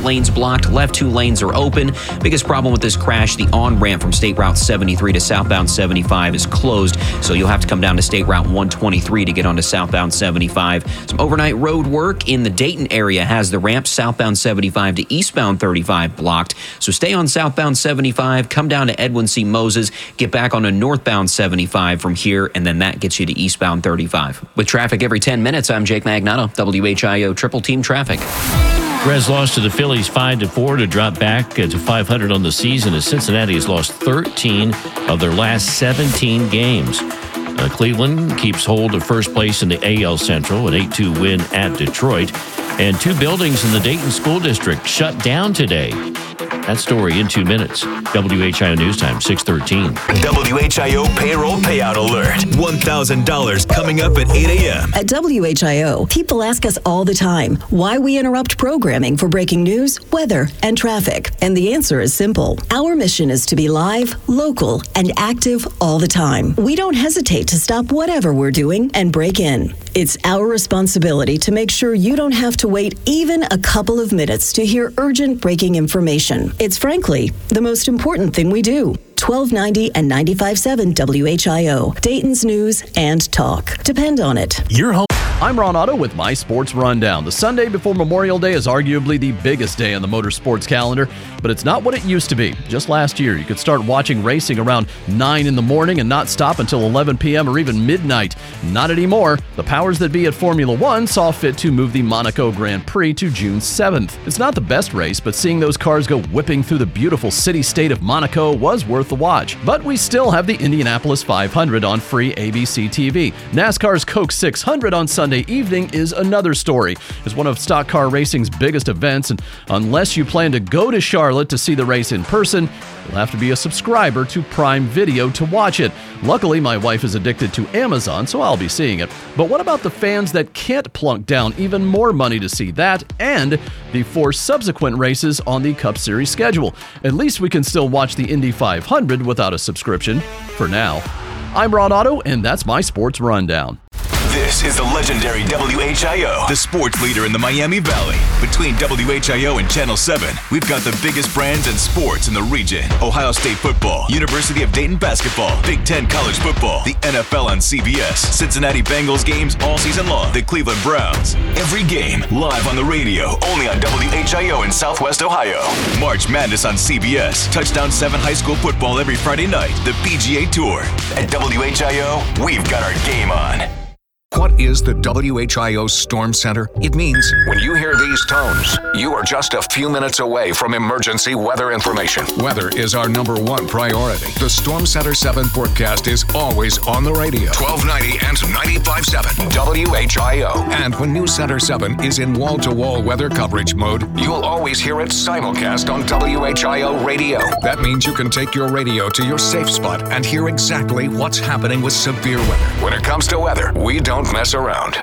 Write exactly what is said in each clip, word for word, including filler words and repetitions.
lanes blocked. Left two lanes are open. Biggest problem with this crash, the on-ramp from State Route seventy-three to southbound seventy-five is closed, so you'll have to come down to State Route one twenty-three to get onto southbound seventy-five. Some overnight road work in the Dayton area has the ramp southbound seventy-five to eastbound thirty-five blocked, so stay on southbound seventy-five, come down to Edwin C. Moses, get back on a northbound seventy-five from here, and then that gets you to eastbound thirty-five. With traffic every ten minutes, I'm Jake Magnato, W H I O Triple Team Traffic. Reds lost to the Phillies five to four to drop back to five hundred on the season, as Cincinnati has lost thirteen of their last seventeen games. Uh, Cleveland keeps hold of first place in the A L Central, an eight two win at Detroit. And two buildings in the Dayton School District shut down today. That story in two minutes. W H I O News Time, six thirteen. W H I O Payroll Payout Alert. one thousand dollars coming up at eight a.m. At W H I O, people ask us all the time why we interrupt programming for breaking news, weather, and traffic. And the answer is simple. Our mission is to be live, local, and active all the time. We don't hesitate to stop whatever we're doing and break in. It's our responsibility to make sure you don't have to wait even a couple of minutes to hear urgent breaking information. It's frankly the most important thing we do. twelve ninety and ninety-five point seven W H I O, Dayton's news and talk. Depend on it. Your home. I'm Ron Otto with my Sports Rundown. The Sunday before Memorial Day is arguably the biggest day on the motorsports calendar, but it's not what it used to be. Just last year, you could start watching racing around nine in the morning and not stop until eleven p.m. or even midnight. Not anymore. The powers that be at Formula One saw fit to move the Monaco Grand Prix to June seventh. It's not the best race, but seeing those cars go whipping through the beautiful city-state of Monaco was worth the watch. But we still have the Indianapolis five hundred on free A B C T V. NASCAR's Coke six hundred on Sunday evening is another story. It's one of stock car racing's biggest events, and unless you plan to go to Charlotte to see the race in person, you'll have to be a subscriber to Prime Video to watch it. Luckily, my wife is addicted to Amazon, so I'll be seeing it. But what about the fans that can't plunk down even more money to see that and the four subsequent races on the Cup Series schedule? At least we can still watch the Indy five hundred without a subscription, for now. I'm Ron Otto, and that's my Sports Rundown. This is the legendary W H I O, the sports leader in the Miami Valley. Between W H I O and Channel seven, we've got the biggest brands and sports in the region. Ohio State football, University of Dayton basketball, Big Ten college football, the N F L on C B S, Cincinnati Bengals games all season long, the Cleveland Browns. Every game live on the radio, only on W H I O in Southwest Ohio. March Madness on C B S, Touchdown seven high school football every Friday night, the P G A Tour. At W H I O, we've got our game on. What is the W H I O Storm Center? It means when you hear these tones, you are just a few minutes away from emergency weather information. Weather is our number one priority. The Storm Center seven forecast is always on the radio. twelve ninety and ninety-five point seven W H I O. And when News Center seven is in wall-to-wall weather coverage mode, you'll always hear it simulcast on W H I O radio. That means you can take your radio to your safe spot and hear exactly what's happening with severe weather. When it comes to weather, we don't Don't mess around.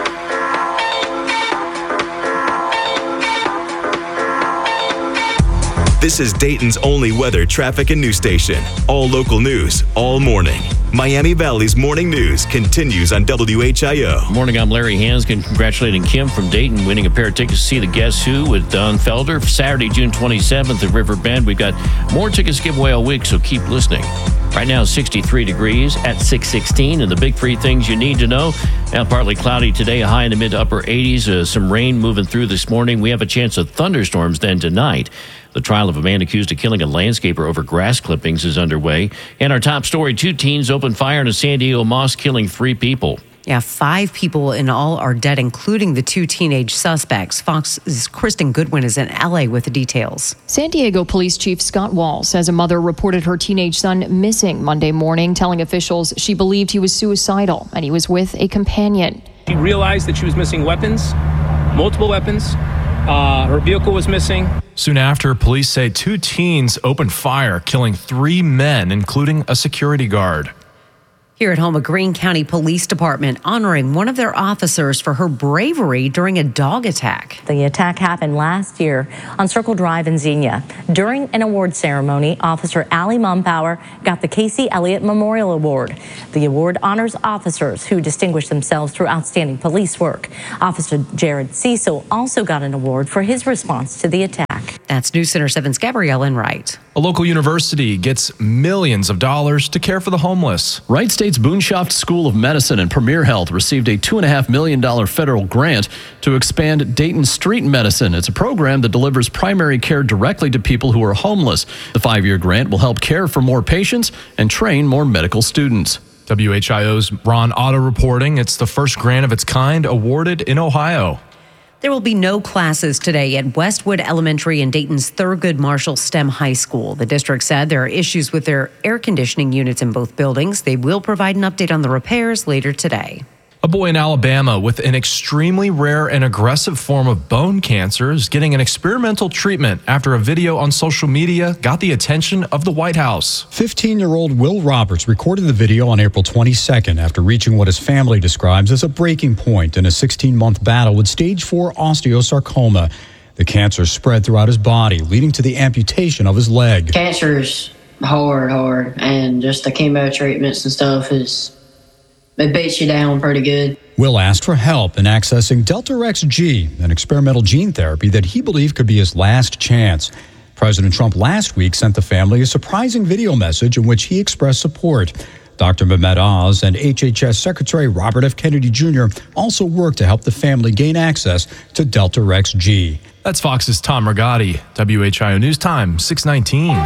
This is Dayton's only weather, traffic, and news station. All local news, all morning. Miami Valley's morning news continues on W H I O. Morning, I'm Larry Hanskin, congratulating Kim from Dayton, winning a pair of tickets to see the Guess Who with Don Felder. Saturday, June twenty-seventh at River Bend. We've got more tickets to give away all week, so keep listening. Right now, sixty-three degrees at six sixteen, and the big three things you need to know. Now, partly cloudy today, a high in the mid to upper eighties. Uh, some rain moving through this morning. We have a chance of thunderstorms then tonight. The trial of a man accused of killing a landscaper over grass clippings is underway. And our top story, two teens opened fire in a San Diego mosque, killing three people. Yeah, five people in all are dead, including the two teenage suspects. Fox's Kristen Goodwin is in L A with the details. San Diego Police Chief Scott Wall says a mother reported her teenage son missing Monday morning, telling officials she believed he was suicidal and he was with a companion. She realized that she was missing weapons, multiple weapons. Uh, her vehicle was missing. Soon after, police say two teens opened fire, killing three men, including a security guard. Here at home, a Greene County Police Department honoring one of their officers for her bravery during a dog attack. The attack happened last year on Circle Drive in Xenia. During an award ceremony, Officer Allie Mumbauer got the Casey Elliott Memorial Award. The award honors officers who distinguish themselves through outstanding police work. Officer Jared Cecil also got an award for his response to the attack. That's News Center seven's Gabrielle Enright. A local university gets millions of dollars to care for the homeless. Wright State's Boonshoft School of Medicine and Premier Health received a two point five million dollars federal grant to expand Dayton Street Medicine. It's a program that delivers primary care directly to people who are homeless. The five-year grant will help care for more patients and train more medical students. W H I O's Ron Otto reporting it's the first grant of its kind awarded in Ohio. There will be no classes today at Westwood Elementary and Dayton's Thurgood Marshall STEM High School. The district said there are issues with their air conditioning units in both buildings. They will provide an update on the repairs later today. A boy in Alabama with an extremely rare and aggressive form of bone cancer is getting an experimental treatment after a video on social media got the attention of the White House. fifteen-year-old Will Roberts recorded the video on April twenty-second after reaching what his family describes as a breaking point in a sixteen-month battle with stage four osteosarcoma. The cancer spread throughout his body, leading to the amputation of his leg. Cancer is hard, hard, and just the chemo treatments and stuff is... it beats you down pretty good. Will asked for help in accessing Delta-Rex G, an experimental gene therapy that he believed could be his last chance. President Trump last week sent the family a surprising video message in which he expressed support. Doctor Mehmet Oz and H H S Secretary Robert F. Kennedy Junior also worked to help the family gain access to Delta-Rex G. That's Fox's Tom Rigotti. W H I O News Time, six nineteen.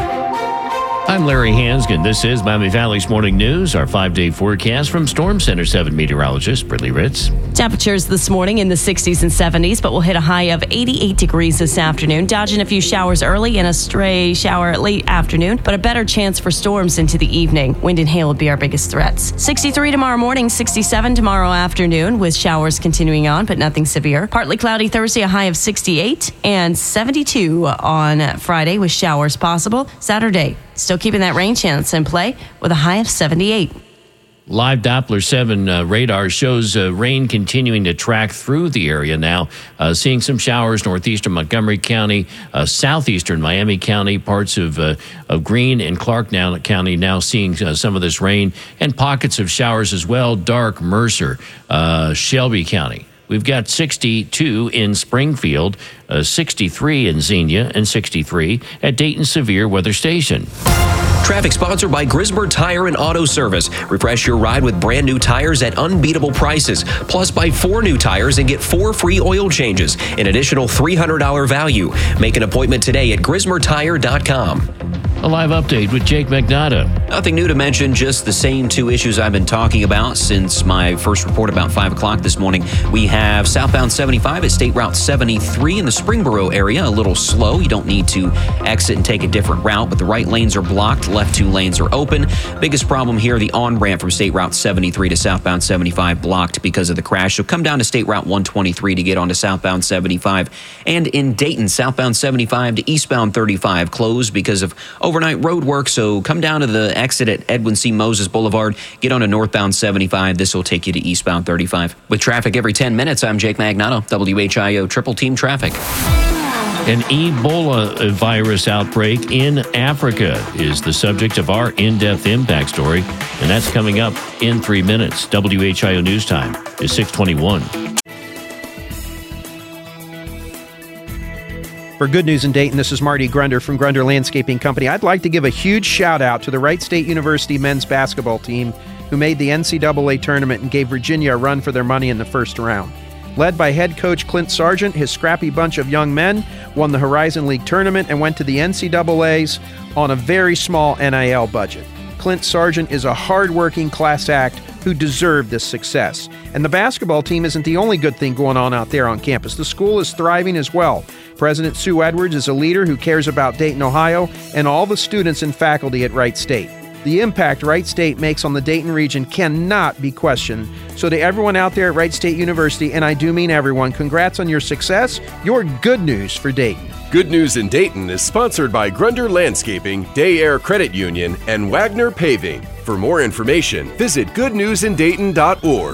I'm Larry Hansgen. This is Miami Valley's Morning News, our five-day forecast from Storm Center seven meteorologist Brittany Ritz. Temperatures this morning in the sixties and seventies, but we'll hit a high of eighty-eight degrees this afternoon. Dodging a few showers early and a stray shower late afternoon, but a better chance for storms into the evening. Wind and hail will be our biggest threats. sixty-three tomorrow morning, sixty-seven tomorrow afternoon, with showers continuing on, but nothing severe. Partly cloudy Thursday, a high of sixty-eight, and seventy-two on Friday with showers possible. Saturday, still keeping that rain chance in play with a high of seventy-eight. Live Doppler seven uh, radar shows uh, rain continuing to track through the area now. Uh, seeing some showers northeastern Montgomery County, uh, southeastern Miami County, parts of, uh, of Greene and Clark now, County now seeing uh, some of this rain, and pockets of showers as well. Dark, Mercer, uh, Shelby County. We've got sixty-two in Springfield, uh, sixty-three in Xenia, and sixty-three at Dayton Severe Weather Station. Traffic sponsored by Grismer Tire and Auto Service. Refresh your ride with brand new tires at unbeatable prices. Plus, buy four new tires and get four free oil changes, an additional three hundred dollars value. Make an appointment today at grismer tire dot com. A live update with Jake Magnotta. Nothing new to mention, just the same two issues I've been talking about since my first report about five o'clock this morning. We have southbound seventy-five at State Route seventy-three in the Springboro area, a little slow. You don't need to exit and take a different route, but the right lanes are blocked, left two lanes are open. Biggest problem here, the on-ramp from State Route seventy-three to southbound seventy-five blocked because of the crash. So come down to State Route one twenty-three to get onto southbound seventy-five. And in Dayton, southbound seventy-five to eastbound thirty-five closed because of overnight road work, so come down to the exit at Edwin C. Moses Boulevard, get on to northbound seventy-five. This will take you to eastbound thirty-five. With traffic every ten minutes, I'm Jake Magnotta, W H I O Triple Team Traffic. An Ebola virus outbreak in Africa is the subject of our in-depth impact story, and that's coming up in three minutes. W H I O News Time is six twenty-one. For Good News in Dayton, this is Marty Grunder from Grunder Landscaping Company. I'd like to give a huge shout out to the Wright State University men's basketball team who made the N C double A tournament and gave Virginia a run for their money in the first round. Led by head coach Clint Sargent, his scrappy bunch of young men won the Horizon League tournament and went to the N C double A's on a very small N I L budget. Clint Sargent is a hard-working class act who deserved this success. And the basketball team isn't the only good thing going on out there on campus. The school is thriving as well. President Sue Edwards is a leader who cares about Dayton, Ohio, and all the students and faculty at Wright State. The impact Wright State makes on the Dayton region cannot be questioned. So to everyone out there at Wright State University, and I do mean everyone, congrats on your success. You're good news for Dayton. Good News in Dayton is sponsored by Grunder Landscaping, Day Air Credit Union, and Wagner Paving. For more information, visit good news in dayton dot org.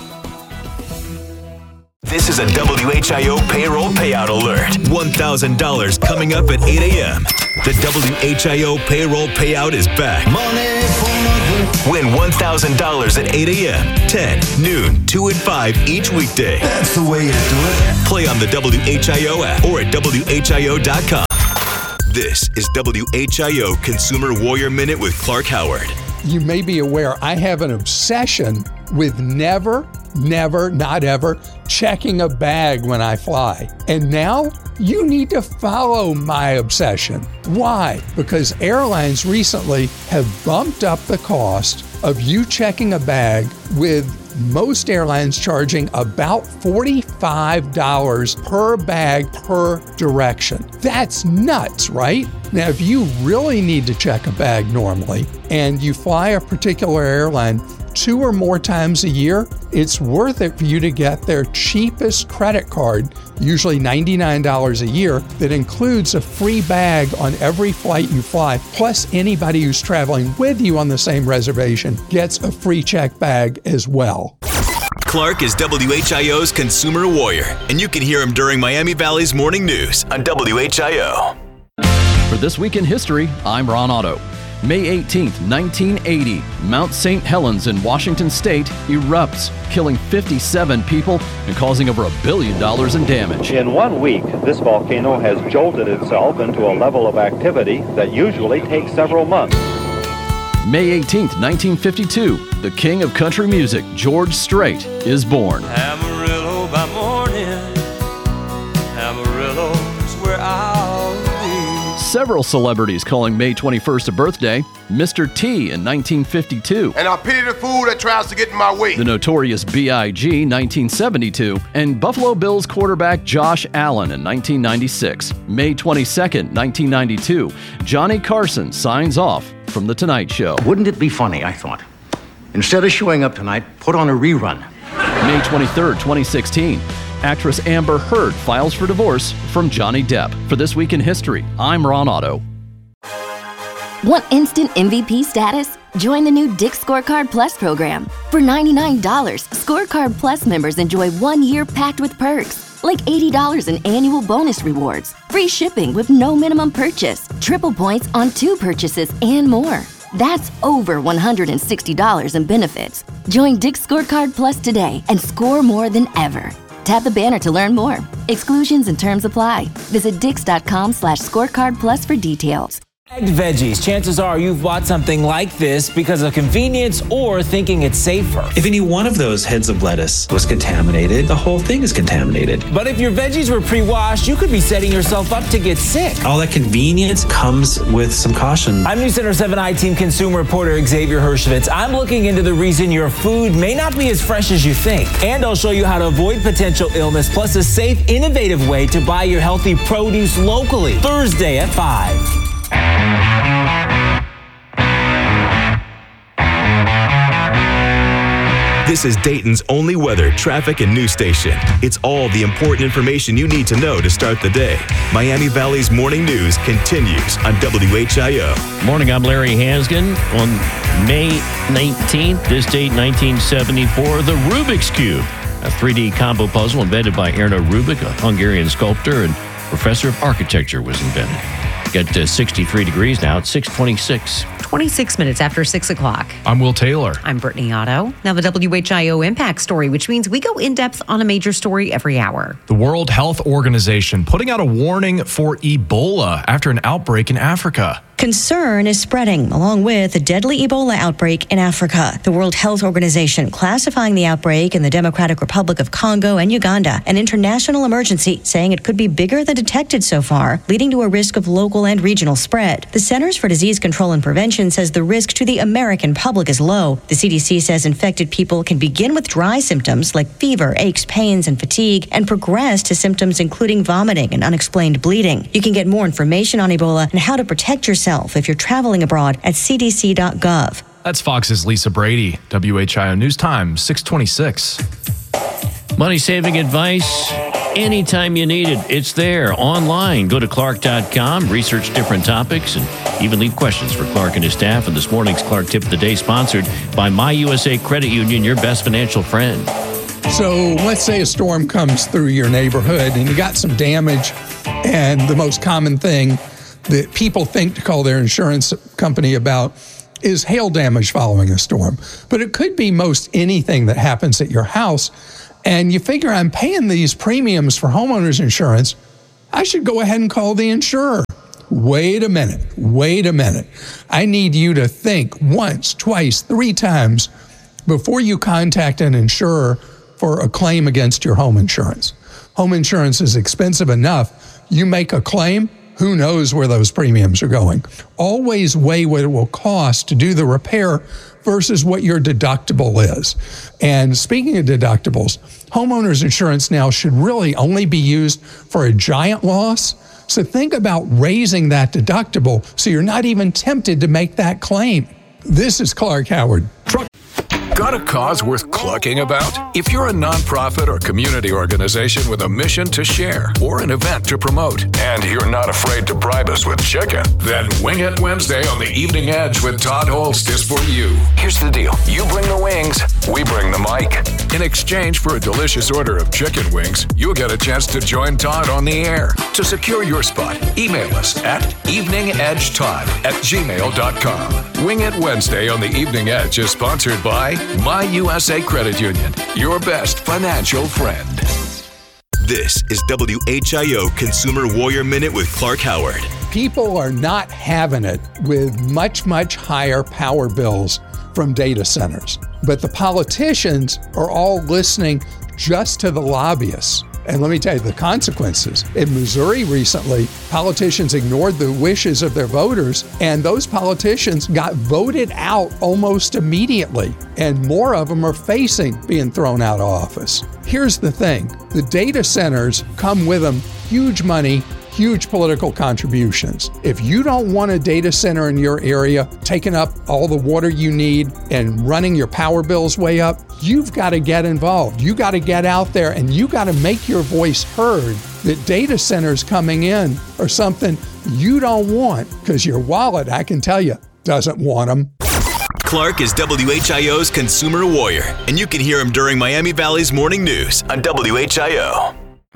This is a W H I O payroll payout alert. one thousand dollars coming up at eight a.m. The W H I O payroll payout is back. Money for Win one thousand dollars at eight a.m., ten, noon, two, and five each weekday. That's the way you do it. Play on the W H I O app or at W H I O dot com. This is W H I O Consumer Warrior Minute with Clark Howard. You may be aware I have an obsession with never, never, not ever checking a bag when I fly. And now you need to follow my obsession. Why? Because airlines recently have bumped up the cost of you checking a bag, with most airlines charging about forty-five dollars per bag per direction. That's nuts, right? Now, if you really need to check a bag normally and you fly a particular airline two or more times a year, it's worth it for you to get their cheapest credit card, usually ninety-nine dollars a year, that includes a free bag on every flight you fly. Plus, anybody who's traveling with you on the same reservation gets a free check bag as well. Clark is W H I O's Consumer Warrior, and you can hear him during Miami Valley's Morning News on W H I O. For This Week in History, I'm Ron Otto. May eighteenth, nineteen eighty, Mount Saint Helens in Washington State erupts, killing fifty-seven people and causing over a billion dollars in damage. In one week, this volcano has jolted itself into a level of activity that usually takes several months. May eighteenth, nineteen fifty-two, the king of country music, George Strait, is born. Amarillo by morning, Amarillo's where I'll be. Several celebrities calling May twenty-first a birthday. Mister T in nineteen fifty-two. And I pity the fool that tries to get in my way. The Notorious B I G nineteen seventy-two. And Buffalo Bills quarterback Josh Allen in nineteen ninety-six. May twenty-second, nineteen ninety-two. Johnny Carson signs off from The Tonight Show. Wouldn't it be funny, I thought, instead of showing up tonight, put on a rerun. May twenty-third, twenty sixteen. Actress Amber Heard files for divorce from Johnny Depp. For This Week in History, I'm Ron Otto. Want instant M V P status? Join the new Dick's Scorecard Plus program. For ninety-nine dollars, Scorecard Plus members enjoy one year packed with perks, like eighty dollars in annual bonus rewards, free shipping with no minimum purchase, triple points on two purchases, and more. That's over one hundred sixty dollars in benefits. Join Dick's Scorecard Plus today and score more than ever. Tap the banner to learn more. Exclusions and terms apply. Visit dix.com slash scorecard plus for details. Bagged veggies. Chances are you've bought something like this because of convenience or thinking it's safer. If any one of those heads of lettuce was contaminated, the whole thing is contaminated. But if your veggies were pre-washed, you could be setting yourself up to get sick. All that convenience comes with some caution. I'm News Center seven I-Team consumer reporter Xavier Hershevitz. I'm looking into the reason your food may not be as fresh as you think. And I'll show you how to avoid potential illness, plus a safe, innovative way to buy your healthy produce locally. Thursday at five. This is Dayton's only weather, traffic, and news station. It's all the important information you need to know to start the day. Miami Valley's Morning News continues on W H I O. Morning, I'm Larry Hansgen. On May nineteenth, this date, nineteen seventy-four, the Rubik's Cube, a three D combo puzzle invented by Erno Rubik, a Hungarian sculptor and professor of architecture, was invented. Got uh, sixty-three degrees now. It's six twenty-six. twenty-six minutes after six o'clock. I'm Will Taylor. I'm Brittany Otto. Now the W H I O Impact Story, which means we go in depth on a major story every hour. The World Health Organization putting out a warning for Ebola after an outbreak in Africa. Concern is spreading, along with a deadly Ebola outbreak in Africa. The World Health Organization classifying the outbreak in the Democratic Republic of Congo and Uganda an international emergency, saying it could be bigger than detected so far, leading to a risk of local and regional spread. The Centers for Disease Control and Prevention says the risk to the American public is low. The C D C says infected people can begin with dry symptoms like fever, aches, pains, and fatigue, and progress to symptoms including vomiting and unexplained bleeding. You can get more information on Ebola and how to protect yourself if you're traveling abroad at c d c dot gov. That's Fox's Lisa Brady. W H I O News Time, six twenty-six. Money saving advice anytime you need it. It's there online. Go to clark dot com, research different topics, and even leave questions for Clark and his staff. And this morning's Clark Tip of the Day sponsored by My U S A Credit Union, your best financial friend. So let's say a storm comes through your neighborhood and you got some damage, and the most common thing that people think to call their insurance company about is hail damage following a storm. But it could be most anything that happens at your house. And you figure, I'm paying these premiums for homeowners insurance, I should go ahead and call the insurer. wait a minute, wait a minute. I need you to think once, twice, three times before you contact an insurer for a claim against your home insurance. Home insurance is expensive enough. You make a claim, who knows where those premiums are going. Always weigh what it will cost to do the repair versus what your deductible is. And speaking of deductibles, homeowners insurance now should really only be used for a giant loss. So think about raising that deductible so you're not even tempted to make that claim. This is Clark Howard. Got a cause worth clucking about? If you're a nonprofit or community organization with a mission to share or an event to promote, and you're not afraid to bribe us with chicken, then Wing It Wednesday on the Evening Edge with Todd Holst is for you. Here's the deal. You bring the wings, we bring the mic. In exchange for a delicious order of chicken wings, you'll get a chance to join Todd on the air. To secure your spot, email us at eveningedgetodd at gmail dot com. Wing It Wednesday on the Evening Edge is sponsored by My U S A Credit Union, your best financial friend. This is W H I O Consumer Warrior Minute with Clark Howard. People are not having it with much, much higher power bills from data centers. But the politicians are all listening just to the lobbyists. And let me tell you the consequences. In Missouri recently, politicians ignored the wishes of their voters, and those politicians got voted out almost immediately. And more of them are facing being thrown out of office. Here's the thing. The data centers come with them huge money, huge political contributions. If you don't want a data center in your area taking up all the water you need and running your power bills way up, you've got to get involved. You got to get out there and you got to make your voice heard that data centers coming in are something you don't want because your wallet, I can tell you, doesn't want them. Clark is W H I O's Consumer Warrior, and you can hear him during Miami Valley's Morning News on W H I O.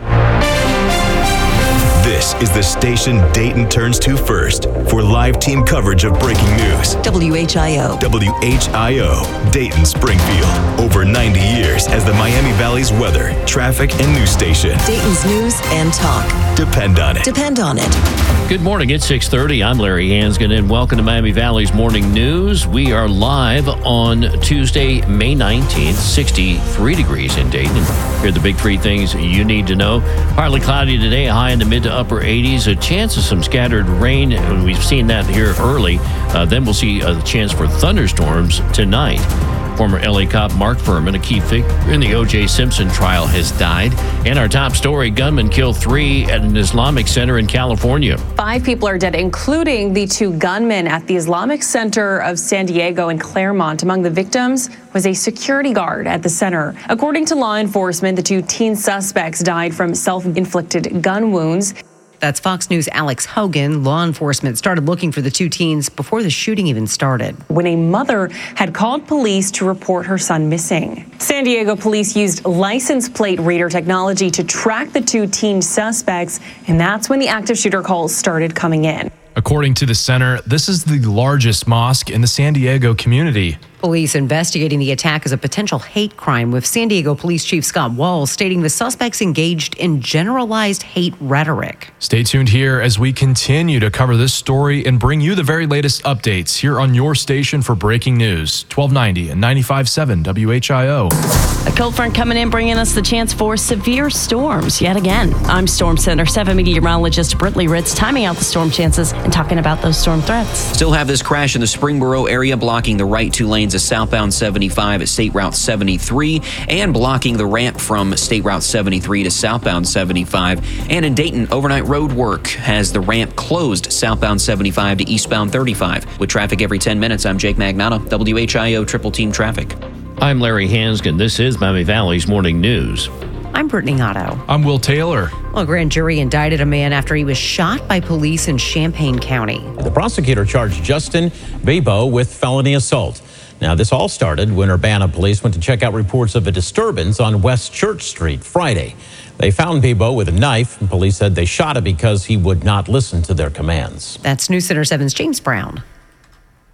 This is the station Dayton turns to first for live team coverage of breaking news. W H I O. W H I O, Dayton Springfield. Over ninety years as the Miami Valley's weather, traffic, and news station. Dayton's news and talk. Depend on it. Depend on it. Good morning. It's six thirty. I'm Larry Hansgen, and welcome to Miami Valley's Morning News. We are live on Tuesday, May nineteenth, sixty-three degrees in Dayton. Here are the big three things you need to know. Partly cloudy today, a high in the mid to upper eighties. A chance of some scattered rain, and we've seen that here early. Uh, then we'll see a chance for thunderstorms tonight. Former L A cop Mark Furman, a key figure in the O J Simpson trial, has died. And our top story, gunmen kill three at an Islamic center in California. Five people are dead, including the two gunmen at the Islamic Center of San Diego and Claremont. Among the victims was a security guard at the center. According to law enforcement, the two teen suspects died from self-inflicted gun wounds. That's Fox News' Alex Hogan. Law enforcement started looking for the two teens before the shooting even started. When a mother had called police to report her son missing. San Diego police used license plate reader technology to track the two teen suspects, and that's when the active shooter calls started coming in. According to the center, this is the largest mosque in the San Diego community. Police investigating the attack as a potential hate crime, with San Diego Police Chief Scott Walls stating the suspects engaged in generalized hate rhetoric. Stay tuned here as we continue to cover this story and bring you the very latest updates here on your station for breaking news, twelve ninety and ninety-five point seven W H I O. A cold front coming in, bringing us the chance for severe storms yet again. I'm Storm Center seven meteorologist Britley Ritz, timing out the storm chances and talking about those storm threats. Still have this crash in the Springboro area, blocking the right two lanes of southbound seventy-five at State Route seventy-three and blocking the ramp from State Route seventy-three to southbound seventy-five. And in Dayton, overnight road work has the ramp closed southbound seventy-five to eastbound thirty-five. With traffic every ten minutes, I'm Jake Magnotta, W H I O Triple Team Traffic. I'm Larry Hansgen. This is Miami Valley's Morning News. I'm Brittany Otto. I'm Will Taylor. Well, a grand jury indicted a man after he was shot by police in Champaign County. The prosecutor charged Justin Bebo with felony assault. Now, this all started when Urbana police went to check out reports of a disturbance on West Church Street Friday. They found Bebo with a knife, and police said they shot him because he would not listen to their commands. That's News Center seven's James Brown.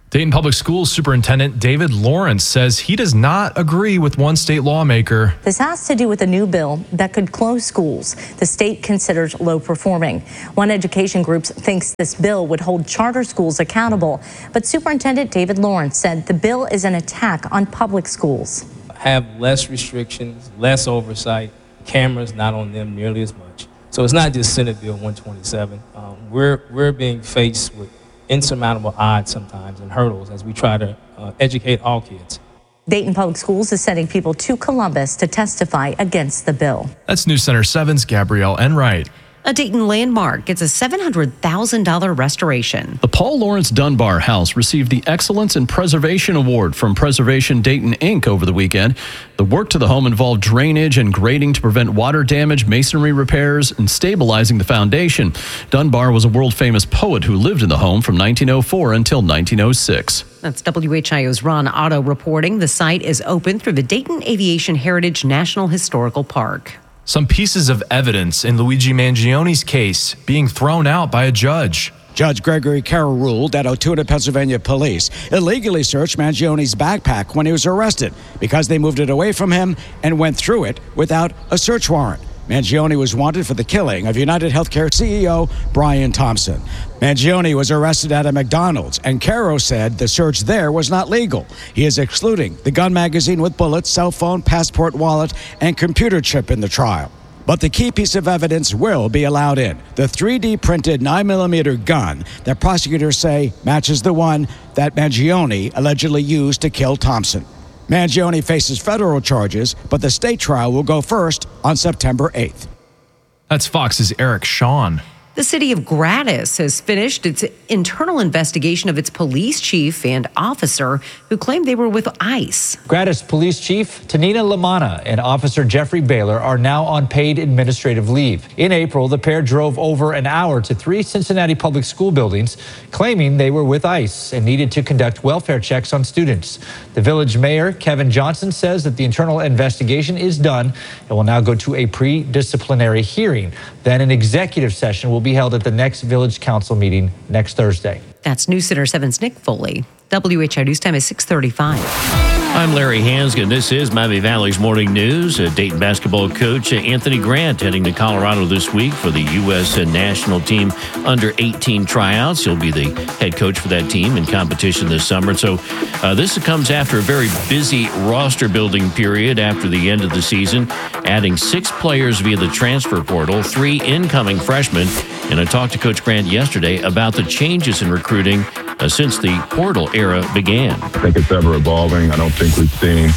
Dayton Public Schools Superintendent David Lawrence says he does not agree with one state lawmaker. This has to do with a new bill that could close schools the state considers low performing. One education group thinks this bill would hold charter schools accountable, but Superintendent David Lawrence said the bill is an attack on public schools. Have less restrictions, less oversight, cameras not on them nearly as much. So it's not just Senate Bill one twenty-seven. Um, we're, we're being faced with insurmountable odds sometimes and hurdles as we try to uh, educate all kids. Dayton Public Schools is sending people to Columbus to testify against the bill. That's News Center seven's Gabrielle Enright. A Dayton landmark gets a seven hundred thousand dollars restoration. The Paul Lawrence Dunbar House received the Excellence in Preservation Award from Preservation Dayton Incorporated over the weekend. The work to the home involved drainage and grading to prevent water damage, masonry repairs, and stabilizing the foundation. Dunbar was a world-famous poet who lived in the home from nineteen oh four until nineteen oh six. That's W H I O's Ron Otto reporting. The site is open through the Dayton Aviation Heritage National Historical Park. Some pieces of evidence in Luigi Mangione's case being thrown out by a judge. Judge Gregory Carroll ruled that Altoona, Pennsylvania police illegally searched Mangione's backpack when he was arrested because they moved it away from him and went through it without a search warrant. Mangione was wanted for the killing of United Healthcare C E O Brian Thompson. Mangione was arrested at a McDonald's, and Caro said the search there was not legal. He is excluding the gun magazine with bullets, cell phone, passport, wallet, and computer chip in the trial. But the key piece of evidence will be allowed in, the three D printed nine millimeter gun that prosecutors say matches the one that Mangione allegedly used to kill Thompson. Mangione faces federal charges, but the state trial will go first on September eighth. That's Fox's Eric Shawn. The city of Gratis has finished its internal investigation of its police chief and officer who claimed they were with ICE. Gratis Police Chief Tanina Lamana and Officer Jeffrey Baylor are now on paid administrative leave. In April, the pair drove over an hour to three Cincinnati public school buildings, claiming they were with ICE and needed to conduct welfare checks on students. The village mayor, Kevin Johnson, says that the internal investigation is done and will now go to a pre-disciplinary hearing. Then an executive session will be held at the next village council meeting next Thursday. That's News Center seven's Nick Foley. W H I News time is six thirty-five. I'm Larry Hansgen. This is Miami Valley's Morning News. Uh, Dayton basketball coach uh, Anthony Grant heading to Colorado this week for the U S uh, national team under eighteen tryouts. He'll be the head coach for that team in competition this summer. So uh, this comes after a very busy roster building period after the end of the season, adding six players via the transfer portal, three incoming freshmen. And I talked to Coach Grant yesterday about the changes in recruiting uh, since the portal era began. I think it's ever evolving. I don't think we've seen,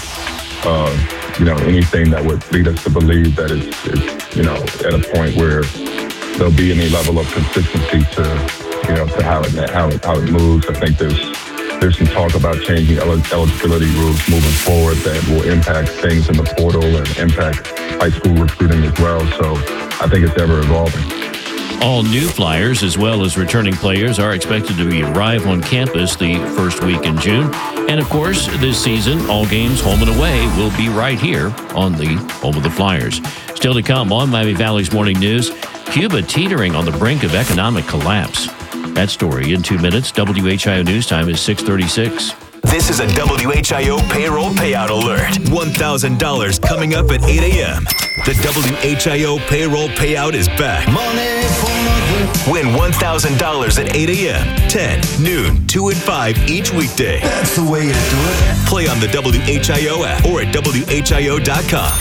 uh, you know, anything that would lead us to believe that it's, it's, you know, at a point where there'll be any level of consistency to, you know, to how it how it, how it moves. I think there's there's some talk about changing eligibility rules moving forward that will impact things in the portal and impact high school recruiting as well. So I think it's ever evolving. All new Flyers, as well as returning players, are expected to arrive on campus the first week in June. And, of course, this season, all games home and away will be right here on the home of the Flyers. Still to come on Miami Valley's Morning News, Cuba teetering on the brink of economic collapse. That story in two minutes. W H I O News time is six thirty-six. This is a W H I O payroll payout alert. one thousand dollars coming up at eight a.m. The W H I O payroll payout is back. Money for Win one thousand dollars at eight a.m., ten, noon, two, and five each weekday. That's the way to do it. Play on the W H I O app or at W H I O dot com.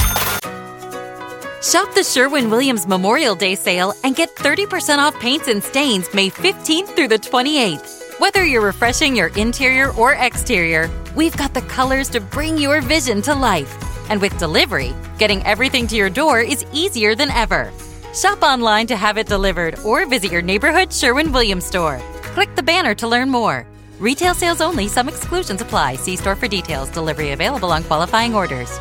Shop the Sherwin-Williams Memorial Day sale and get thirty percent off paints and stains May fifteenth through the twenty-eighth. Whether you're refreshing your interior or exterior, we've got the colors to bring your vision to life. And with delivery, getting everything to your door is easier than ever. Shop online to have it delivered or visit your neighborhood Sherwin-Williams store. Click the banner to learn more. Retail sales only. Some exclusions apply. See store for details. Delivery available on qualifying orders.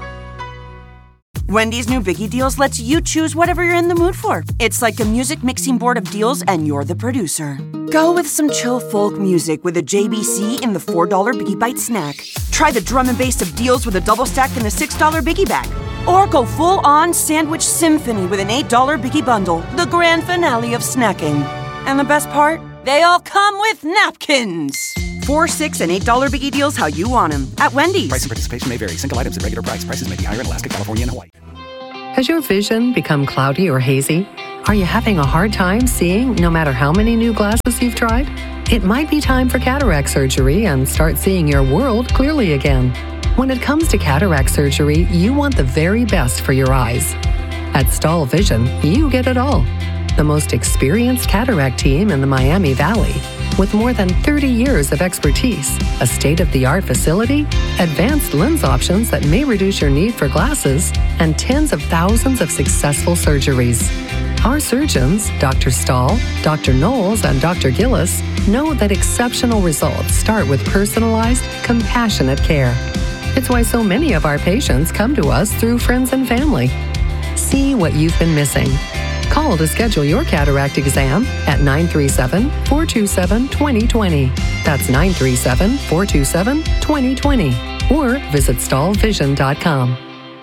Wendy's new Biggie Deals lets you choose whatever you're in the mood for. It's like a music mixing board of deals, and you're the producer. Go with some chill folk music with a J B C in the four dollar Biggie Bite snack. Try the drum and bass of deals with a double stack in the six dollar Biggie Bag. Or go full-on sandwich symphony with an eight dollar Biggie Bundle, the grand finale of snacking. And the best part? They all come with napkins. Four, six, and eight dollar biggie deals how you want them at Wendy's. Price and participation may vary. Single items at regular price. Prices may be higher in Alaska, California, and Hawaii. Has your vision become cloudy or hazy? Are you having a hard time seeing no matter how many new glasses you've tried? It might be time for cataract surgery and start seeing your world clearly again. When it comes to cataract surgery, you want the very best for your eyes. At Stahl Vision, you get it all. The most experienced cataract team in the Miami Valley, with more than thirty years of expertise, a state-of-the-art facility, advanced lens options that may reduce your need for glasses, and tens of thousands of successful surgeries. Our surgeons, Doctor Stahl, Doctor Knowles, and Doctor Gillis, know that exceptional results start with personalized, compassionate care. It's why so many of our patients come to us through friends and family. See what you've been missing. Call to schedule your cataract exam at nine three seven, four two seven, two zero two zero. That's nine three seven, four two seven, two zero two zero. Or visit stahl vision dot com.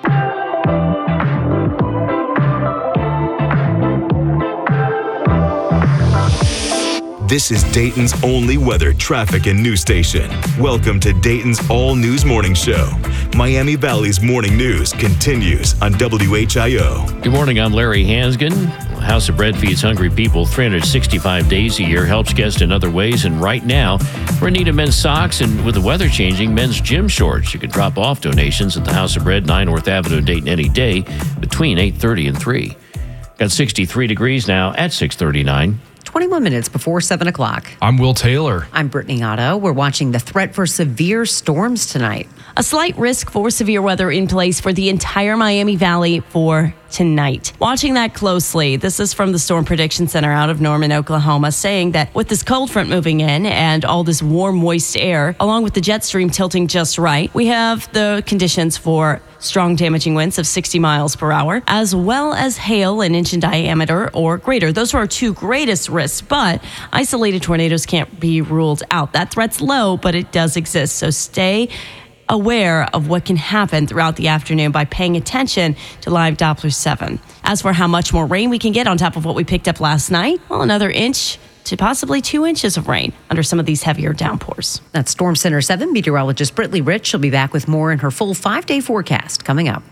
This is Dayton's only weather, traffic, and news station. Welcome to Dayton's All News Morning Show. Miami Valley's morning news continues on W H I O. Good morning, I'm Larry Hansgen. House of Bread feeds hungry people three hundred sixty-five days a year, helps guests in other ways, and right now, we're in need of men's socks and with the weather changing, men's gym shorts. You can drop off donations at the House of Bread, nine North Avenue in Dayton any day between eight thirty and three. Got sixty-three degrees now at six thirty-nine. twenty-one minutes before seven o'clock. I'm Will Taylor. I'm Brittany Otto. We're watching the threat for severe storms tonight. A slight risk for severe weather in place for the entire Miami Valley for tonight. Watching that closely, this is from the Storm Prediction Center out of Norman, Oklahoma, saying that with this cold front moving in and all this warm, moist air, along with the jet stream tilting just right, we have the conditions for strong damaging winds of sixty miles per hour, as well as hail an inch in diameter or greater. Those are our two greatest risks, but isolated tornadoes can't be ruled out. That threat's low, but it does exist, so stay aware of what can happen throughout the afternoon by paying attention to live Doppler seven. As for how much more rain we can get on top of what we picked up last night, well, another inch to possibly two inches of rain under some of these heavier downpours. That's Storm Center seven meteorologist Brittany Rich. She'll be back with more in her full five-day forecast coming up.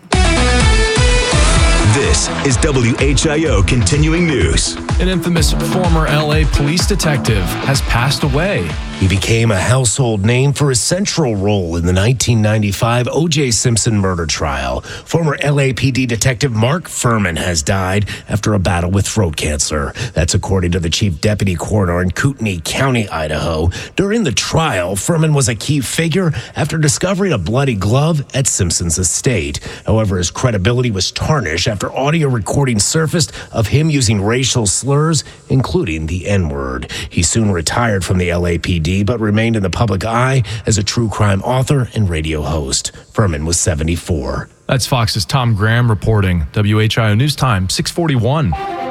This is W H I O Continuing News. An infamous former L A police detective has passed away. He became a household name for his central role in the nineteen ninety-five O J Simpson murder trial. Former L A P D detective Mark Furman has died after a battle with throat cancer. That's according to the chief deputy coroner in Kootenai County, Idaho. During the trial, Furman was a key figure after discovering a bloody glove at Simpson's estate. However, his credibility was tarnished after audio recordings surfaced of him using racial slurs, including the N-word. He soon retired from the L A P D, but remained in the public eye as a true crime author and radio host. Furman was seventy-four. That's Fox's Tom Graham reporting. W H I O News Time, six forty-one.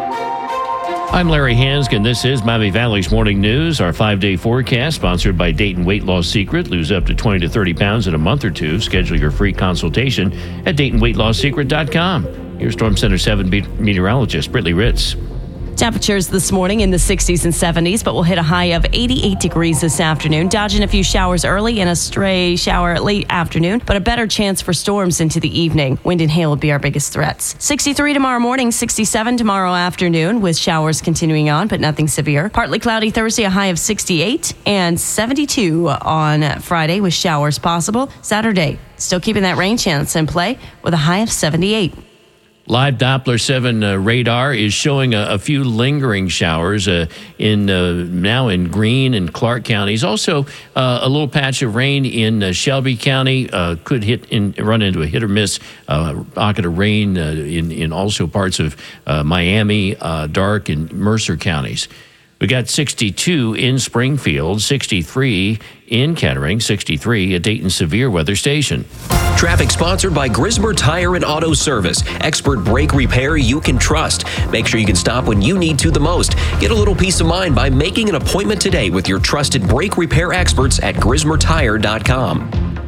I'm Larry Hansgen. This is Miami Valley's Morning News, our five-day forecast, sponsored by Dayton Weight Loss Secret. Lose up to twenty to thirty pounds in a month or two. Schedule your free consultation at Dayton Weight Loss Secret dot com. Here's Storm Center seven meteorologist Brittany Ritz. Temperatures this morning in the sixties and seventies, but we'll hit a high of eighty-eight degrees this afternoon. Dodging a few showers early and a stray shower late afternoon, but a better chance for storms into the evening. Wind and hail will be our biggest threats. sixty-three tomorrow morning, sixty-seven tomorrow afternoon, with showers continuing on, but nothing severe. Partly cloudy Thursday, a high of sixty-eight, and seventy-two on Friday with showers possible. Saturday, still keeping that rain chance in play with a high of seventy-eight. Live Doppler seven uh, radar is showing a, a few lingering showers uh, in uh, now in Greene and Clark counties. Also, uh, a little patch of rain in uh, Shelby County uh, could hit in, run into a hit or miss uh, pocket of rain uh, in in also parts of uh, Miami, uh, Darke, and Mercer counties. We got sixty-two in Springfield, sixty-three in Kettering, sixty-three at Dayton Severe Weather Station. Traffic sponsored by Grismer Tire and Auto Service. Expert brake repair you can trust. Make sure you can stop when you need to the most. Get a little peace of mind by making an appointment today with your trusted brake repair experts at Grismer Tire dot com.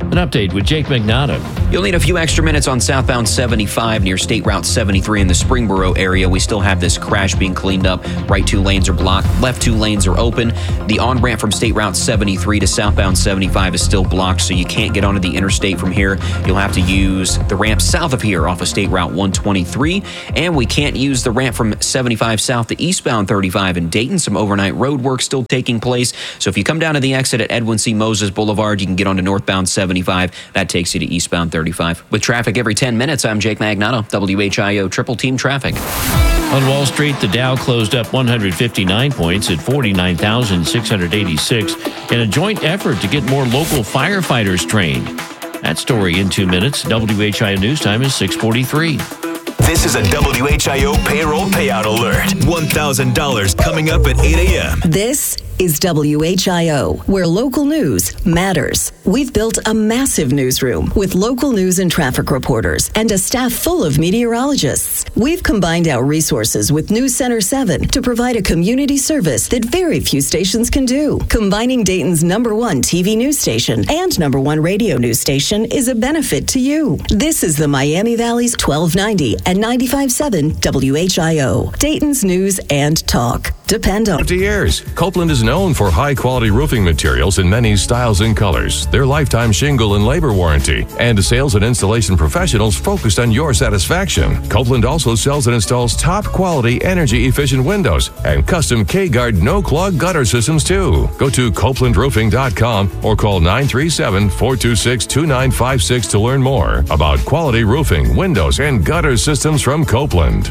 An update with Jake Magnotta. You'll need a few extra minutes on southbound seventy-five near State Route seventy-three in the Springboro area. We still have this crash being cleaned up. Right two lanes are blocked. Left two lanes are open. The on-ramp from State Route seventy-three to southbound seventy-five is still blocked, so you can't get onto the interstate from here. You'll have to use the ramp south of here off of State Route one twenty-three. And we can't use the ramp from seventy-five south to eastbound thirty-five in Dayton. Some overnight road work still taking place. So if you come down to the exit at Edwin C. Moses Boulevard, you can get onto northbound seventy-five. That takes you to eastbound thirty-five. With traffic every ten minutes, I'm Jake Magnotta, W H I O Triple Team Traffic. On Wall Street, the Dow closed up one hundred fifty-nine points at forty-nine thousand six hundred eighty-six in a joint effort to get more local firefighters trained. That story in two minutes. W H I O News Time is six forty-three. This is a W H I O payroll payout alert. one thousand dollars coming up at eight a.m. This is W H I O, where local news matters. We've built a massive newsroom with local news and traffic reporters and a staff full of meteorologists. We've combined our resources with News Center seven to provide a community service that very few stations can do. Combining Dayton's number one T V news station and number one radio news station is a benefit to you. This is the Miami Valley's twelve ninety and ninety-five point seven W H I O, Dayton's news and talk. Depend on. fifty years. Copeland is known for high-quality roofing materials in many styles and colors, their lifetime shingle and labor warranty, and sales and installation professionals focused on your satisfaction. Copeland also sells and installs top-quality, energy-efficient windows and custom K-Guard no-clog gutter systems, too. Go to copeland roofing dot com or call nine three seven, four two six, two nine five six to learn more about quality roofing, windows, and gutter systems from Copeland.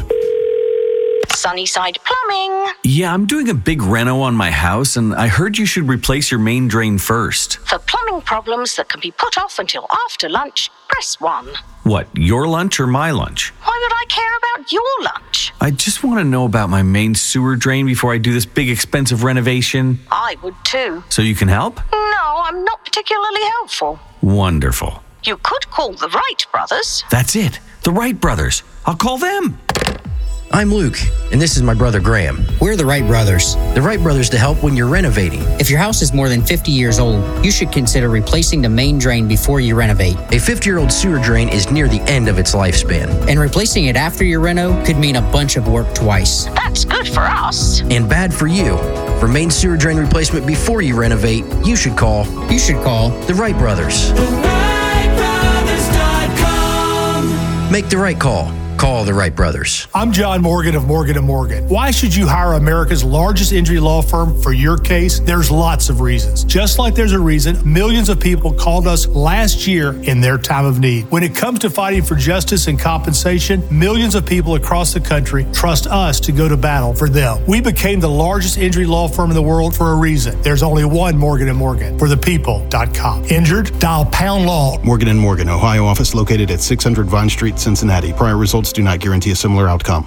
Sunnyside Plumbing. Yeah, I'm doing a big reno on my house, and I heard you should replace your main drain first. For plumbing problems that can be put off until after lunch, press one. What, your lunch or my lunch? Why would I care about your lunch? I just want to know about my main sewer drain before I do this big expensive renovation. I would too. So you can help? No, I'm not particularly helpful. Wonderful. You could call the Wright brothers. That's it. The Wright brothers. I'll call them. I'm Luke, and this is my brother Graham. We're the Wright Brothers. The Wright Brothers to help when you're renovating. If your house is more than fifty years old, you should consider replacing the main drain before you renovate. A fifty-year-old sewer drain is near the end of its lifespan, and replacing it after your reno could mean a bunch of work twice. That's good for us. And bad for you. For main sewer drain replacement before you renovate, you should call. You should call the Wright Brothers. the wright brothers dot com. Make the right call. Call the Wright Brothers. I'm John Morgan of Morgan and Morgan. Why should you hire America's largest injury law firm for your case? There's lots of reasons. Just like there's a reason millions of people called us last year in their time of need. When it comes to fighting for justice and compensation, millions of people across the country trust us to go to battle for them. We became the largest injury law firm in the world for a reason. There's only one Morgan and Morgan, for the people dot com. Injured? Dial pound law. Morgan and Morgan, Ohio office located at six hundred Vine Street, Cincinnati. Prior results do not guarantee a similar outcome.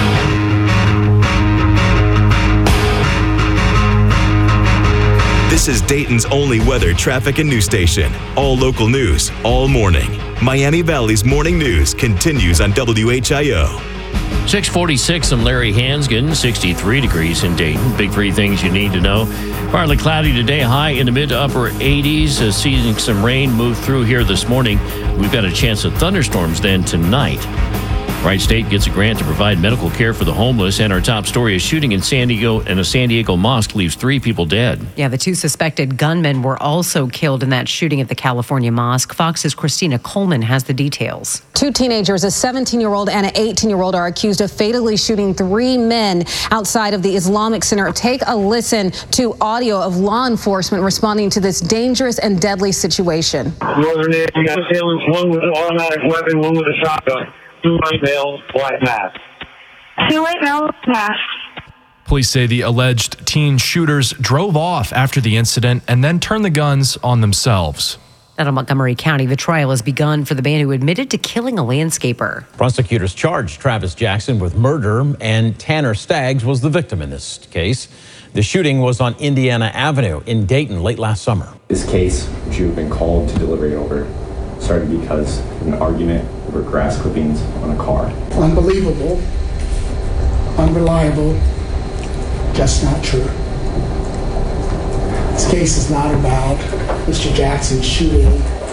This is Dayton's only weather, traffic, and news station. All local news, all morning. Miami Valley's morning news continues on W H I O. six forty-six, I'm Larry Hansgen, sixty-three degrees in Dayton. Big three things you need to know. Partly cloudy today, high in the mid to upper eighties. Uh, seeing some rain move through here this morning. We've got a chance of thunderstorms then tonight. Wright State gets a grant to provide medical care for the homeless, and our top story is shooting in San Diego, and a San Diego mosque leaves three people dead. Yeah, the two suspected gunmen were also killed in that shooting at the California mosque. Fox's Christina Coleman has the details. Two teenagers, a seventeen-year-old and an eighteen-year-old, are accused of fatally shooting three men outside of the Islamic Center. Take a listen to audio of law enforcement responding to this dangerous and deadly situation. Northern assailants, one with an automatic weapon, one with a shotgun. Two white males, black masks. Two white males, masks. Police say the alleged teen shooters drove off after the incident and then turned the guns on themselves. Out of Montgomery County, the trial has begun for the man who admitted to killing a landscaper. Prosecutors charged Travis Jackson with murder, and Tanner Staggs was the victim in this case. The shooting was on Indiana Avenue in Dayton late last summer. This case, which you've been called to deliberate over, started because of an argument over grass clippings on a car. Unbelievable, unreliable, just not true. This case is not about Mister Jackson shooting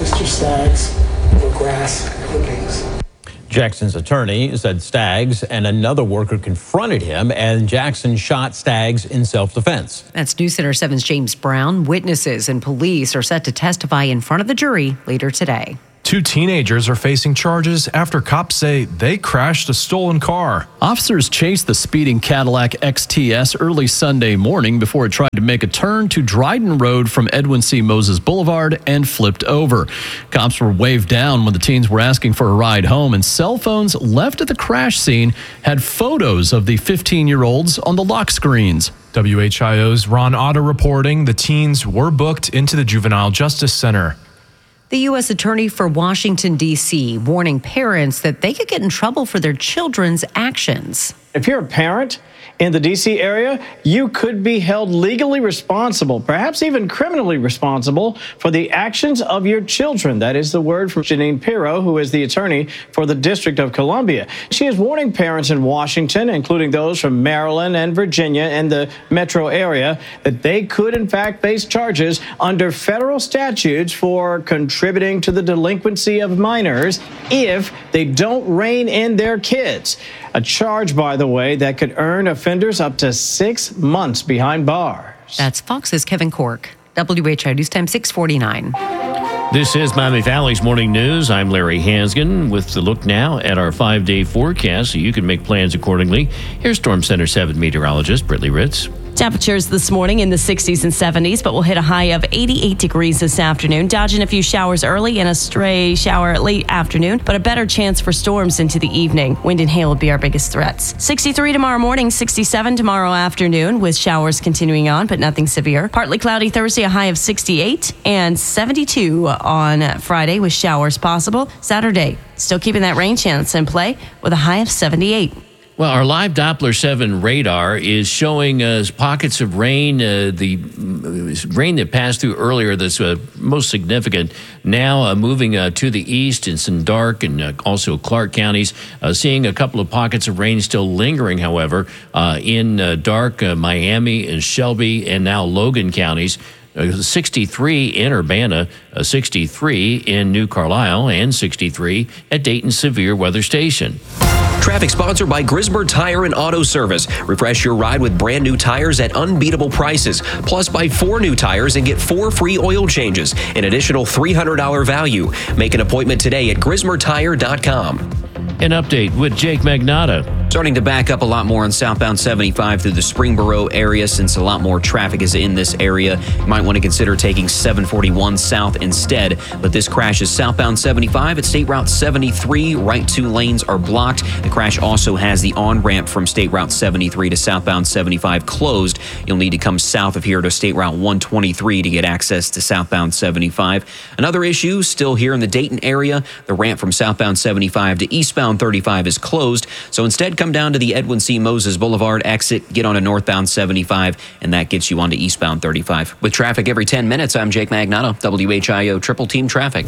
Mister Staggs over grass clippings. Jackson's attorney said Staggs and another worker confronted him, and Jackson shot Staggs in self-defense. That's News Center seven's James Brown. Witnesses and police are set to testify in front of the jury later today. Two teenagers are facing charges after cops say they crashed a stolen car. Officers chased the speeding Cadillac X T S early Sunday morning before it tried to make a turn to Dryden Road from Edwin C. Moses Boulevard and flipped over. Cops were waved down when the teens were asking for a ride home, and cell phones left at the crash scene had photos of the fifteen-year-olds on the lock screens. W H I O's Ron Otter reporting the teens were booked into the Juvenile Justice Center. The U S Attorney for Washington, D C, warning parents that they could get in trouble for their children's actions. If you're a parent in the D C area, you could be held legally responsible, perhaps even criminally responsible, for the actions of your children. That is the word from Janine Pirro, who is the attorney for the District of Columbia. She is warning parents in Washington, including those from Maryland and Virginia and the metro area, that they could in fact face charges under federal statutes for contributing to the delinquency of minors if they don't rein in their kids. A charge, by the way, that could earn offenders up to six months behind bars. That's Fox's Kevin Cork. W H I News Time six forty-nine. This is Miami Valley's Morning News. I'm Larry Hansgen with the look now at our five-day forecast so you can make plans accordingly. Here's Storm Center seven meteorologist Brittany Ritz. Temperatures this morning in the sixties and seventies, but we'll hit a high of eighty-eight degrees this afternoon. Dodging a few showers early and a stray shower late afternoon, but a better chance for storms into the evening. Wind and hail will be our biggest threats. sixty-three tomorrow morning, sixty-seven tomorrow afternoon, with showers continuing on, but nothing severe. Partly cloudy Thursday, a high of sixty-eight, and seventy-two on Friday with showers possible. Saturday, still keeping that rain chance in play with a high of seventy-eight. Well, our live Doppler seven radar is showing us pockets of rain. Uh, the uh, rain that passed through earlier, that's uh, most significant, now uh, moving uh, to the east in some Dark and uh, also Clark counties. Uh, seeing a couple of pockets of rain still lingering, however, uh, in uh, Dark, uh, Miami, and Shelby, and now Logan counties. Uh, sixty-three in Urbana, uh, sixty-three in New Carlisle, and sixty-three at Dayton Severe Weather Station. Traffic sponsored by Grismer Tire and Auto Service. Refresh your ride with brand new tires at unbeatable prices. Plus, buy four new tires and get four free oil changes. An additional three hundred dollars value. Make an appointment today at grismer tire dot com. An update with Jake Magnotta. Starting to back up a lot more on southbound seventy-five through the Springboro area since a lot more traffic is in this area. You might want to consider taking seven forty-one south instead. But this crash is southbound seventy-five at State Route seventy-three. Right two lanes are blocked. The crash also has the on-ramp from State Route seventy-three to southbound seventy-five closed. You'll need to come south of here to State Route one twenty-three to get access to southbound seventy-five. Another issue still here in the Dayton area. The ramp from southbound seventy-five to eastbound thirty-five is closed. So instead, come down to the Edwin C. Moses Boulevard exit, get on a northbound seventy-five, and that gets you onto eastbound thirty-five. With traffic every ten minutes, I'm Jake Magnotta, W H I O Triple Team Traffic.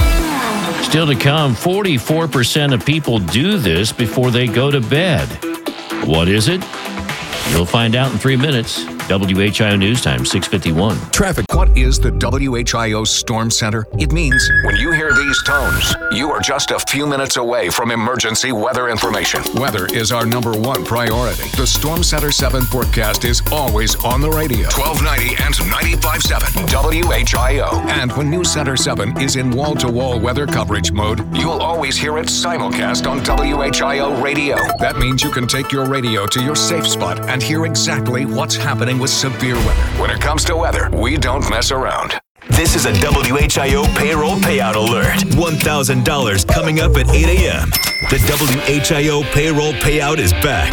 Still to come, forty-four percent of people do this before they go to bed. What is it? You'll find out in three minutes. W H I O News Time, six fifty-one. Traffic. What is the W H I O Storm Center? It means when you hear these tones, you are just a few minutes away from emergency weather information. Weather is our number one priority. The Storm Center seven forecast is always on the radio. twelve ninety and ninety-five point seven W H I O. And when News Center seven is in wall-to-wall weather coverage mode, you'll always hear it simulcast on W H I O radio. That means you can take your radio to your safe spot and hear exactly what's happening with severe weather. When it comes to weather, we don't mess around. This is a W H I O payroll payout alert. one thousand dollars coming up at eight a.m. The W H I O payroll payout is back.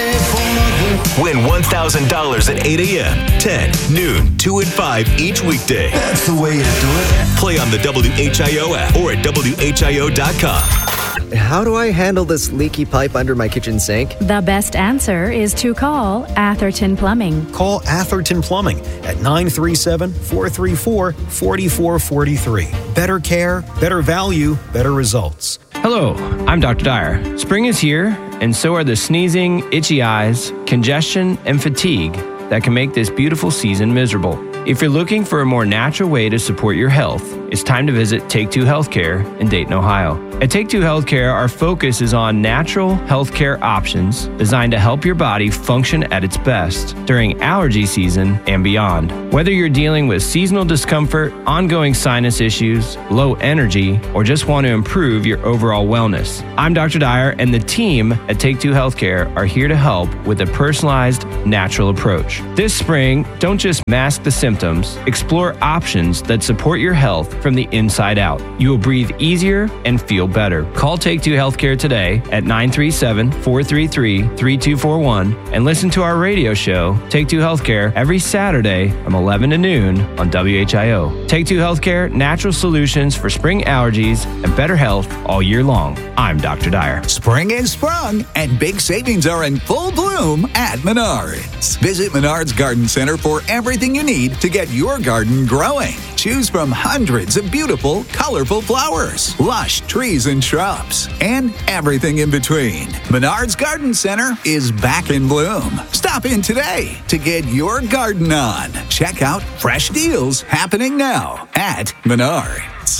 Win one thousand dollars at eight a.m., ten, noon, two, and five each weekday. That's the way to do it. Play on the W H I O app or at W H I O dot com. How do I handle this leaky pipe under my kitchen sink? The best answer is to call Atherton Plumbing. Call Atherton Plumbing at nine three seven, four three four, four four four three. Better care, better value, better results. Hello, I'm Doctor Dyer. Spring is here, and so are the sneezing, itchy eyes, congestion, and fatigue. that can make this beautiful season miserable. If you're looking for a more natural way to support your health, it's time to visit Take Two Healthcare in Dayton, Ohio. At Take Two Healthcare, our focus is on natural healthcare options designed to help your body function at its best during allergy season and beyond. Whether you're dealing with seasonal discomfort, ongoing sinus issues, low energy, or just want to improve your overall wellness, I'm Doctor Dyer, and the team at Take Two Healthcare are here to help with a personalized, natural approach. This spring, don't just mask the symptoms, explore options that support your health from the inside out. You will breathe easier and feel better. Call Take Two Healthcare today at nine three seven, four three three, three two four one and listen to our radio show, Take Two Healthcare, every Saturday from eleven to noon on W H I O. Take Two Healthcare, natural solutions for spring allergies and better health all year long. I'm Doctor Dyer. Spring is sprung, and big savings are in full bloom at Menards. Visit Menards Garden Center for everything you need to get your garden growing. Choose from hundreds of beautiful, colorful flowers, lush trees and shrubs, and everything in between. Menards Garden Center is back in bloom. Stop in today to get your garden on. Check out fresh deals happening now at Menards.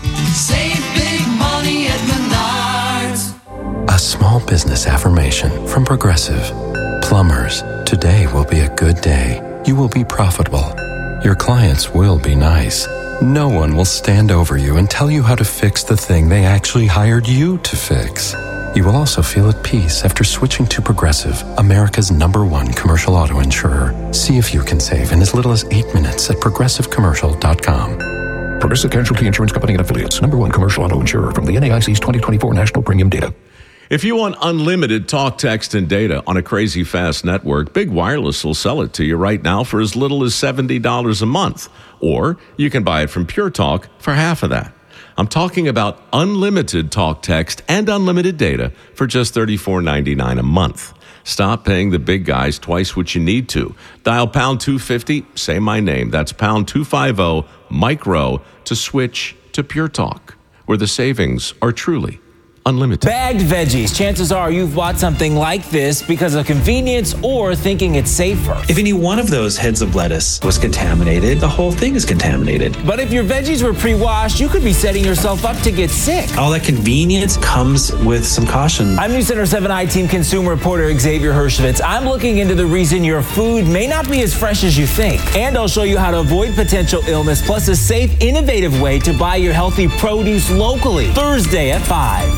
Save big money at Menards. A small business affirmation from Progressive. Plumbers, today will be a good day. You will be profitable. Your clients will be nice. No one will stand over you and tell you how to fix the thing they actually hired you to fix. You will also feel at peace after switching to Progressive, America's number one commercial auto insurer. See if you can save in as little as eight minutes at progressive commercial dot com. Progressive Casualty Insurance Company and Affiliates, number one commercial auto insurer from the N A I C's twenty twenty-four National Premium Data. If you want unlimited talk, text, and data on a crazy fast network, Big Wireless will sell it to you right now for as little as seventy dollars a month. Or you can buy it from Pure Talk for half of that. I'm talking about unlimited talk, text, and unlimited data for just thirty-four ninety-nine a month. Stop paying the big guys twice what you need to. Dial pound two fifty, say my name. That's pound two fifty, micro, to switch to Pure Talk, where the savings are truly unlimited. Bagged veggies. Chances are you've bought something like this because of convenience or thinking it's safer. If any one of those heads of lettuce was contaminated, the whole thing is contaminated. But if your veggies were pre-washed, you could be setting yourself up to get sick. All that convenience comes with some caution. I'm News Center seven I-Team consumer reporter Xavier Hershevitz. I'm looking into the reason your food may not be as fresh as you think. And I'll show you how to avoid potential illness, plus a safe, innovative way to buy your healthy produce locally. Thursday at five.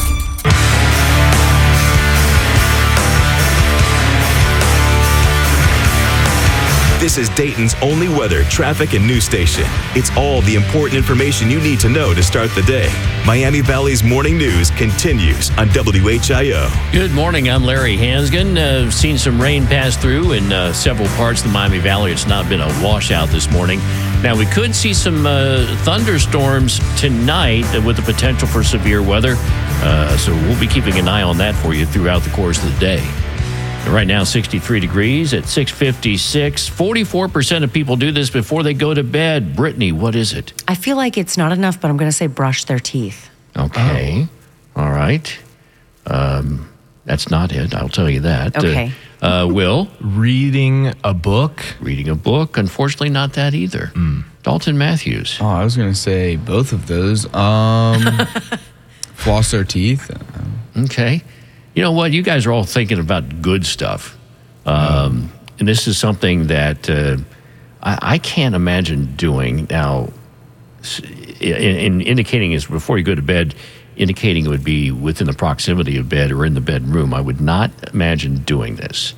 This is Dayton's only weather, traffic, and news station. It's all the important information you need to know to start the day. Miami Valley's morning news continues on W H I O. Good morning. I'm Larry Hansgen. Uh, seen some rain pass through in uh, several parts of the Miami Valley. It's not been a washout this morning. Now, we could see some uh, thunderstorms tonight uh, with the potential for severe weather. Uh, so we'll be keeping an eye on that for you throughout the course of the day. Right now, sixty-three degrees at six fifty-six. forty-four percent of people do this before they go to bed. Brittany, what is it? I feel like it's not enough, but I'm going to say brush their teeth. Okay. Oh. All right. Um, that's not it. I'll tell you that. Okay. Uh, uh, Will? Reading a book. Reading a book. Unfortunately, not that either. Mm. Dalton Matthews. Oh, I was going to say both of those. Um, floss their teeth. Okay. You know what? You guys are all thinking about good stuff. Um, and this is something that uh, I, I can't imagine doing. Now, in, in indicating is before you go to bed, indicating it would be within the proximity of bed or in the bedroom. I would not imagine doing this.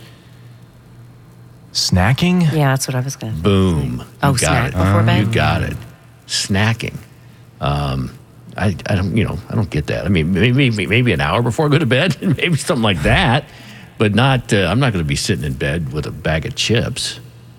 Snacking? Yeah, that's what I was going to Boom. You Oh, got snack it. before bed? You got it. Snacking. Um, I, I don't, you know, I don't get that. I mean, maybe maybe an hour before I go to bed, maybe something like that, but not. Uh, I'm not going to be sitting in bed with a bag of chips.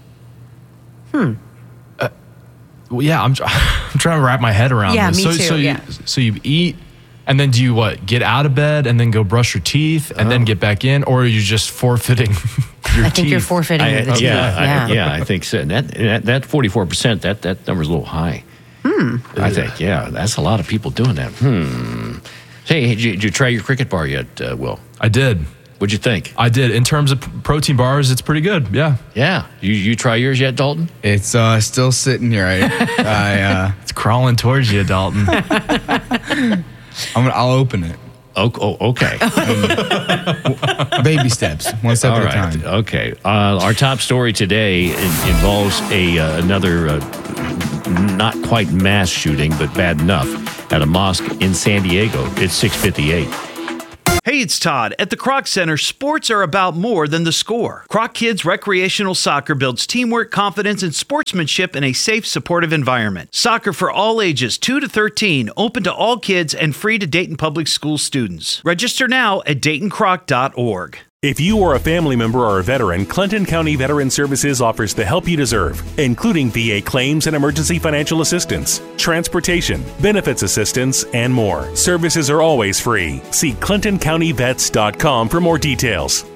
Hmm. Uh, well, yeah, I'm. I'm trying to wrap my head around Yeah, this. me so, too, so you, yeah. so you eat, and then do you what? Get out of bed and then go brush your teeth and Oh. then get back in, or are you just forfeiting your I teeth? think you're forfeiting I, the teeth. yeah, Yeah. I, yeah, I think so. And that that, that forty-four percent, that that number's a little high. Hmm. I think, yeah, that's a lot of people doing that. Hmm. Hey, did you, did you try your cricket bar yet, uh, Will? I did. What'd you think? I did. In terms of protein bars, it's pretty good. Yeah. Yeah. You you try yours yet, Dalton? It's uh, still sitting here. I, I uh, it's crawling towards you, Dalton. I'm gonna, I'll open it. Oh, oh okay. Baby steps, one step All at right. a time. Okay. Uh, our top story today in, involves a uh, another uh, not quite mass shooting, but bad enough at a mosque in San Diego. It's six fifty-eight. Hey, it's Todd. At the Kroc Center, sports are about more than the score. Kroc Kids Recreational Soccer builds teamwork, confidence, and sportsmanship in a safe, supportive environment. Soccer for all ages, two to thirteen, open to all kids and free to Dayton Public School students. Register now at dayton croc dot org. If you or a family member are a veteran, Clinton County Veteran Services offers the help you deserve, including V A claims and emergency financial assistance, transportation, benefits assistance, and more. Services are always free. See clinton county vets dot com for more details.